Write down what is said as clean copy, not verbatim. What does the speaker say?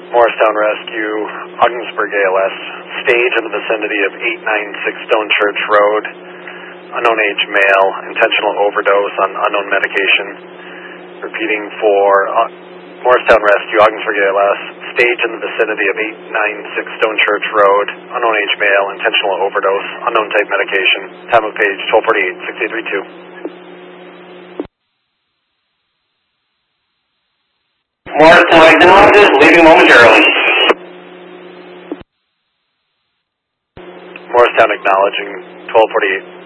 Morristown Rescue, Ogdensburg ALS, stage in the vicinity of 896 Stone Church Road, unknown age male, intentional overdose on unknown medication. Repeating for Morristown Rescue, Ogdensburg ALS, stage in the vicinity of 896 Stone Church Road, unknown age male, intentional overdose, unknown type medication. Time of page 1248, 6832. Morristown acknowledges, leaving momentarily. Morristown acknowledging 1248.